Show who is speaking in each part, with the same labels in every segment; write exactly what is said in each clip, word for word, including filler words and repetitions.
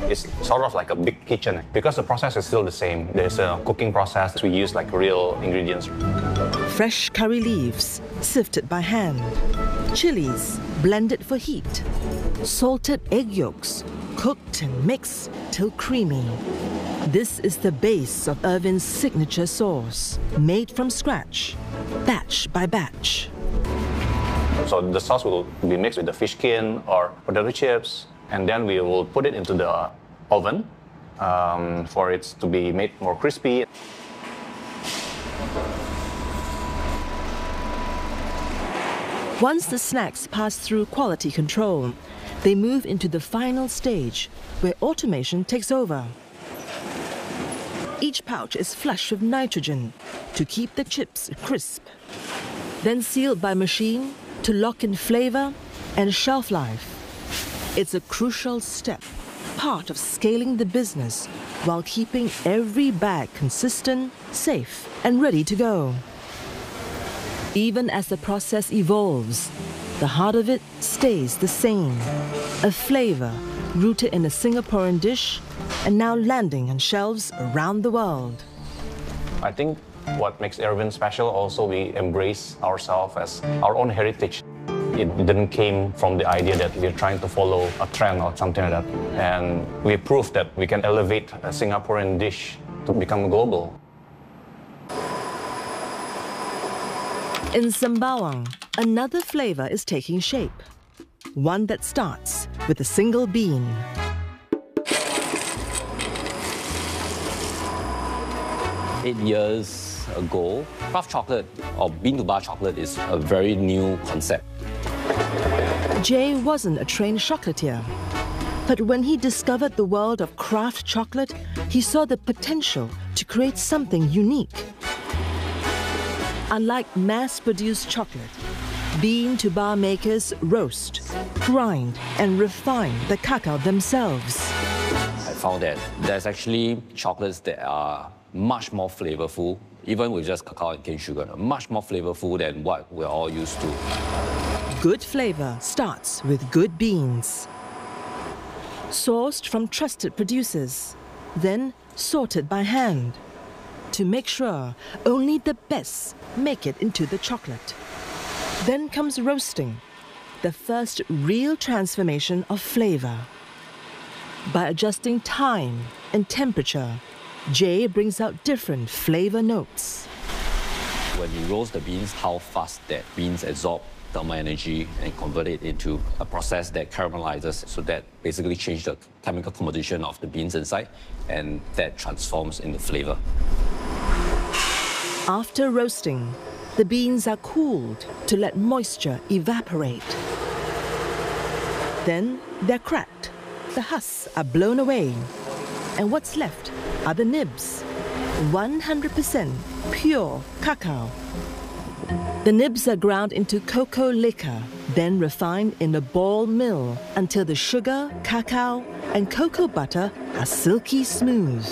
Speaker 1: It's sort of like a big kitchen because the process is still the same. There's a cooking process. We use like real ingredients.
Speaker 2: Fresh curry leaves, sifted by hand. Chilies, blended for heat. Salted egg yolks, cooked and mixed till creamy. This is the base of Irvin's signature sauce, made from scratch, batch by batch.
Speaker 1: So the sauce will be mixed with the fish skin or potato chips, and then we will put it into the oven um, for it to be made more crispy.
Speaker 2: Once the snacks pass through quality control, they move into the final stage, where automation takes over. Each pouch is flushed with nitrogen to keep the chips crisp, then sealed by machine to lock in flavor and shelf life. It's a crucial step, part of scaling the business while keeping every bag consistent, safe, and ready to go. Even as the process evolves, the heart of it stays the same. A flavor rooted in a Singaporean dish and now landing on shelves around the world.
Speaker 1: I think what makes Irvin special also we embrace ourselves as our own heritage. It didn't came from the idea that we're trying to follow a trend or something like that. And we proved that we can elevate a Singaporean dish to become global.
Speaker 2: In Sembawang, another flavor is taking shape. One that starts with a single bean.
Speaker 3: Eight years ago, craft chocolate or bean-to-bar chocolate is a very new concept.
Speaker 2: Jay wasn't a trained chocolatier, but when he discovered the world of craft chocolate, he saw the potential to create something unique. Unlike mass-produced chocolate, bean-to-bar makers roast, grind, and refine the cacao themselves.
Speaker 3: I found that there's actually chocolates that are much more flavorful, even with just cacao and cane sugar, much more flavorful than what we're all used to.
Speaker 2: Good flavor starts with good beans. Sourced from trusted producers, then sorted by hand to make sure only the best make it into the chocolate. Then comes roasting, the first real transformation of flavor. By adjusting time and temperature, Jay brings out different flavor notes.
Speaker 3: When you roast the beans, how fast that beans absorb thermal energy and convert it into a process that caramelizes, so that basically changes the chemical composition of the beans inside, and that transforms into flavor.
Speaker 2: After roasting, the beans are cooled to let moisture evaporate. Then they're cracked, the husks are blown away, and what's left are the nibs, one hundred percent pure cacao. The nibs are ground into cocoa liquor, then refined in a ball mill until the sugar, cacao, and cocoa butter are silky smooth.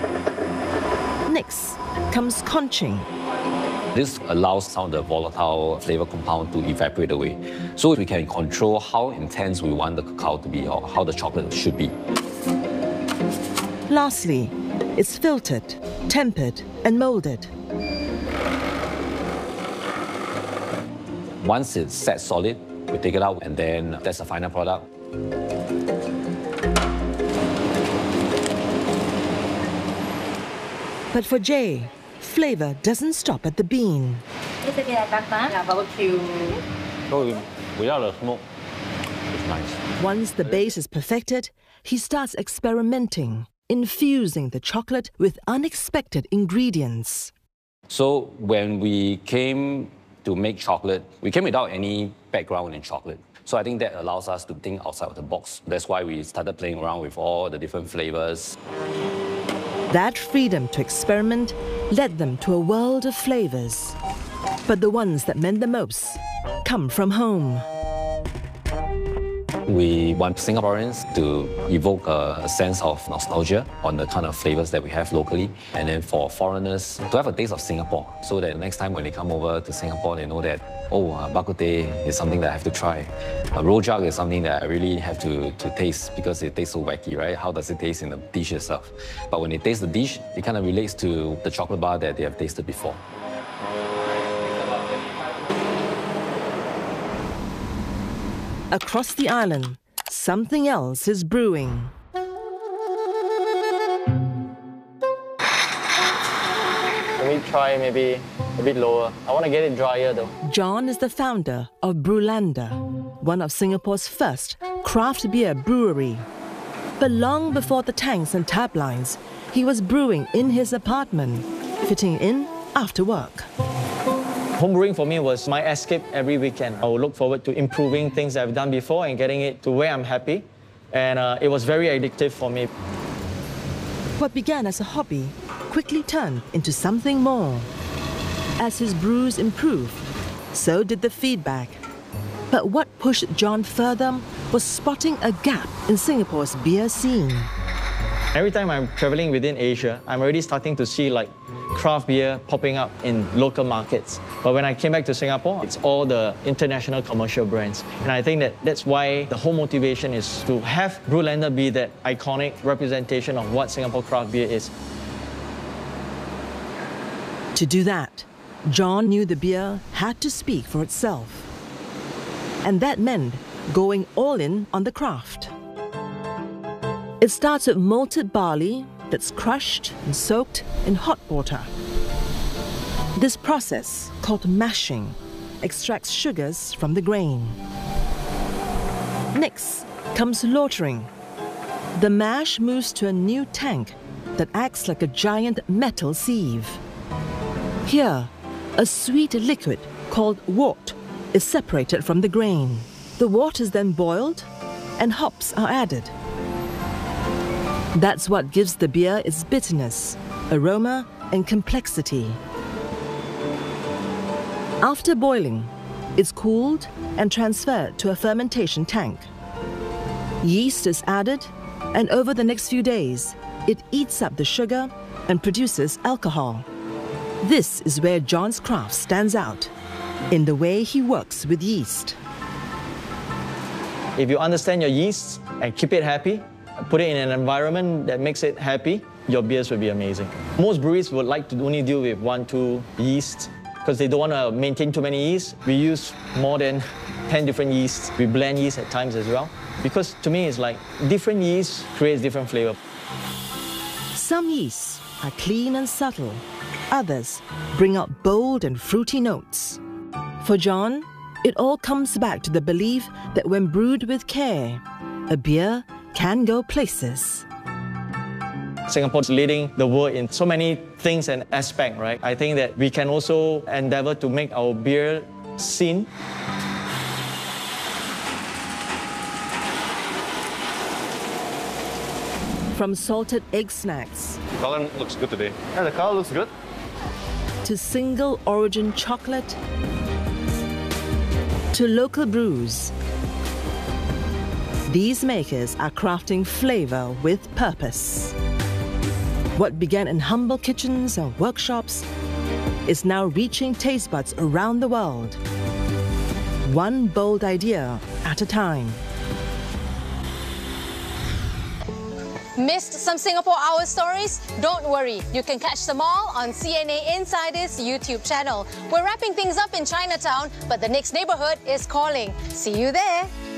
Speaker 2: Next comes conching.
Speaker 3: This allows some of the volatile flavor compound to evaporate away, so we can control how intense we want the cacao to be or how the chocolate should be.
Speaker 2: Lastly, it's filtered, tempered, and molded.
Speaker 3: Once it's set solid, we take it out, and then that's the final product.
Speaker 2: But for Jay, flavor doesn't stop at the bean.
Speaker 3: Barbecue. So without the smoke, it's nice.
Speaker 2: Once the base is perfected, he starts experimenting, infusing the chocolate with unexpected ingredients.
Speaker 3: So when we came to make chocolate, we came without any background in chocolate. So I think that allows us to think outside of the box. That's why we started playing around with all the different flavors.
Speaker 2: That freedom to experiment led them to a world of flavors. But the ones that meant the most come from home.
Speaker 3: We want Singaporeans to evoke a, a sense of nostalgia on the kind of flavors that we have locally. And then for foreigners, to have a taste of Singapore, so that next time when they come over to Singapore, they know that, oh, uh, bak kut teh is something that I have to try. Uh, rojak is something that I really have to, to taste because it tastes so wacky, right? How does it taste in the dish itself? But when they taste the dish, it kind of relates to the chocolate bar that they have tasted before.
Speaker 2: Across the island, something else is brewing.
Speaker 4: Let me try maybe a bit lower. I want to get it drier though.
Speaker 2: John is the founder of Brewlander, one of Singapore's first craft beer brewery. But long before the tanks and tap lines, he was brewing in his apartment, fitting in after work.
Speaker 4: Homebrewing for me was my escape every weekend. I would look forward to improving things I've done before and getting it to where I'm happy. And uh, it was very addictive for me.
Speaker 2: What began as a hobby quickly turned into something more. As his brews improved, so did the feedback. But what pushed John further was spotting a gap in Singapore's beer scene.
Speaker 4: Every time I'm traveling within Asia, I'm already starting to see like craft beer popping up in local markets. But when I came back to Singapore, it's all the international commercial brands. And I think that that's why the whole motivation is to have Brewlander be that iconic representation of what Singapore craft beer is.
Speaker 2: To do that, John knew the beer had to speak for itself. And that meant going all in on the craft. It starts with malted barley that's crushed and soaked in hot water. This process, called mashing, extracts sugars from the grain. Next comes lautering. The mash moves to a new tank that acts like a giant metal sieve. Here, a sweet liquid called wort is separated from the grain. The wort is then boiled and hops are added. That's what gives the beer its bitterness, aroma, and complexity. After boiling, it's cooled and transferred to a fermentation tank. Yeast is added, and over the next few days, it eats up the sugar and produces alcohol. This is where John's craft stands out, in the way he works with yeast.
Speaker 4: If you understand your yeast and keep it happy, put it in an environment that makes it happy, your beers will be amazing. Most breweries would like to only deal with one, two yeasts because they don't want to maintain too many yeasts. We use more than ten different yeasts. We blend yeast at times as well. Because to me, it's like different yeast creates different flavor.
Speaker 2: Some yeasts are clean and subtle. Others bring out bold and fruity notes. For John, it all comes back to the belief that when brewed with care, a beer can go places.
Speaker 4: Singapore's leading the world in so many things and aspects, right? I think that we can also endeavor to make our beer scene
Speaker 2: From salted egg snacks
Speaker 1: The color looks good today.
Speaker 4: Yeah, the color looks good.
Speaker 2: to single origin chocolate to local brews, these makers are crafting flavor with purpose. What began in humble kitchens and workshops is now reaching taste buds around the world, one bold idea at a time.
Speaker 5: Missed some Singapore Hour stories? Don't worry, you can catch them all on C N A Insider's YouTube channel. We're wrapping things up in Chinatown, but the next neighborhood is calling. See you there.